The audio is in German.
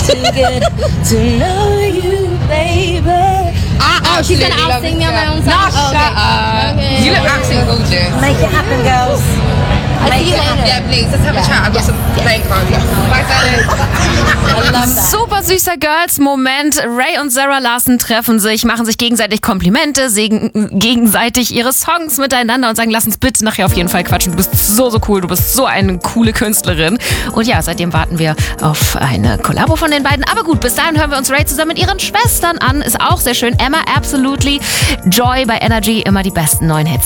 to get to know you, baby. She's gonna out-sing me on my own song? No, shut up. Okay. You look absolutely gorgeous. Make it happen, girls. I'll see you later. Yeah, please, let's have a chat. I've got some playing cards. Bye, I love that. Super süßer Girls-Moment. Ray und Sarah Larson treffen sich, machen sich gegenseitig Komplimente, singen gegenseitig ihre Songs miteinander und sagen, lass uns bitte nachher auf jeden Fall quatschen. Du bist so cool, du bist so eine coole Künstlerin. Und ja, seitdem warten wir auf eine Kollabo von den beiden. Aber gut, bis dahin hören wir uns Ray zusammen mit ihren Schwestern an. Ist auch sehr schön. Emma, Absolutely. Joy bei Energy, immer die besten neuen Hits.